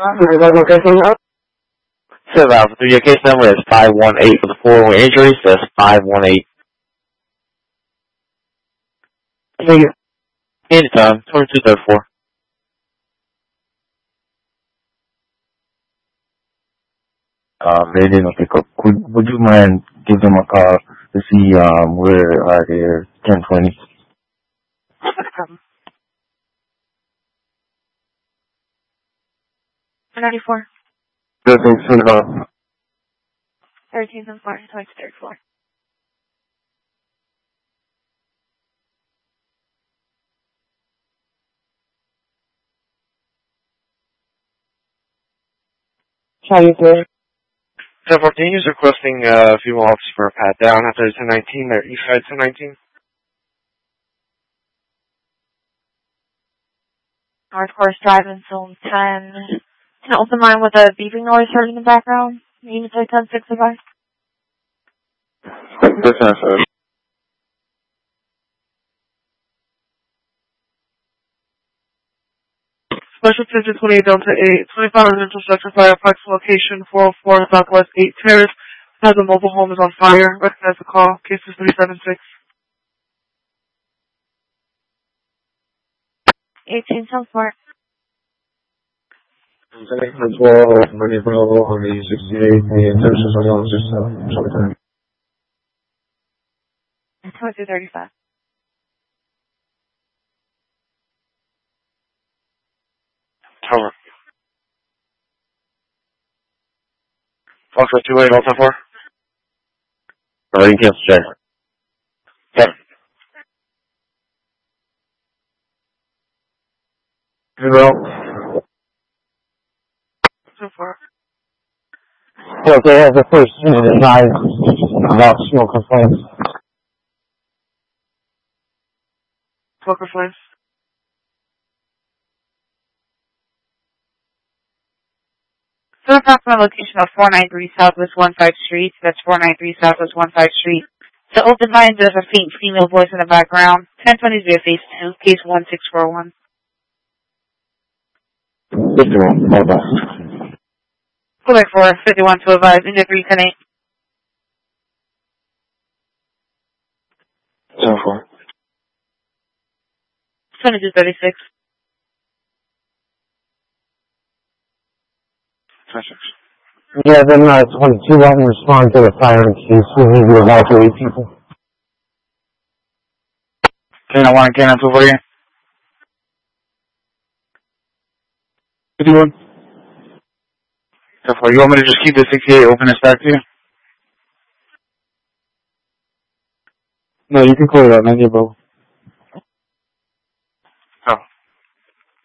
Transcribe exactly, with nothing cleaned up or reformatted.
Is that location up? seven Alpha three, your case number is five one eight for the four-way injuries. That's five one eight. Thank you. Anytime, twenty-two thirty-four. Uh, they didn't pick up. Could, would you mind give them a call to see um where are they? ten twenty. No problem. ninety-four. Good, thanks for the call. thirteenth and floor, twenty-third floor. How you doing? ten fourteen is requesting uh, female officer for a pat down after ten nineteen, their east side ten nineteen. North Course Drive in zone ten. Can open line with a beeping noise heard in the background. Unit ten sixty-five. This is Special attention twenty-eight Delta eight, twenty-five residential structure fire, Parks location four oh four Southwest eight Terrace. Has a mobile home is on fire. Recognize the call. Case is three seven six. eighteen South Park. as well, money available on the sixty-eight, the intentions on the officers, so, twenty-two thirty-five. Cover. Foxtrot two eight, Alpha four. Already cancel check. Yep. Zero. So far. Well, they have the first unit advised about smoke complaints. Poker flames. So approximate location of four ninety-three Southwest one five Street. That's four ninety-three Southwest one five Street. The open line does a faint female voice in the background. ten twenty is via phase two, case one six four one. fifty-one, bye-bye. Quebec four, fifty-one to advise, India three ten eight. ten four. twenty-two thirty-six. twenty-six. Yeah, then uh, twenty-two won't respond to the fire in case we need to evacuate people. Can I want to cancel for you? fifty-one. So far, you want me to just keep the sixty-eight open and stack to you? No, you can clear that menu, bro.